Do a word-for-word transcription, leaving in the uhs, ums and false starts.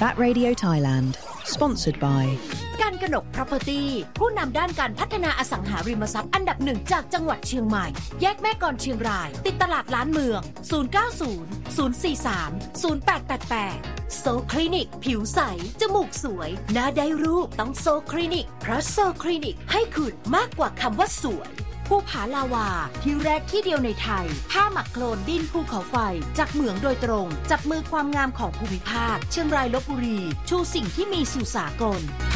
That Radio Thailand Sponsored by การกนก Property ผู้นำด้านการพัฒนาอสังหาริมทรัพย์อันดับหนึ่งจากจังหวัดเชียงใหม่แยกแม่กลเชียงรายติดตลาดล้านเมืองศูนย์ เก้า ศูนย์ ศูนย์ สี่ สาม ศูนย์ แปด แปด แปดโซคลินิกผิวใสจมูกสวยหน้าได้รูปต้องโซคลินิกเพราะโซคลินิกให้คุณมากกว่าคำว่าสวยภูผาลาวาที่แรกที่เดียวในไทยผ้าหมักโคลนดินภูเขาไฟจากเหมืองโดยตรงจับมือความงามของภูมิภาคเชียงรายลพบุรีชูสิ่งที่มีสู่สากล